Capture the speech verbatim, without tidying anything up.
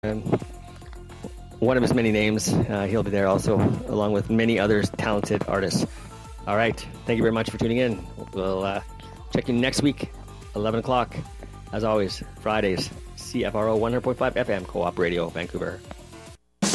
Um, one of his many names. Uh, he'll be there also, along with many others talented artists. All right. Thank you very much for tuning in. We'll uh, check you next week, eleven o'clock. As always, Fridays, C F R O one hundred point five F M, Co-op Radio, Vancouver.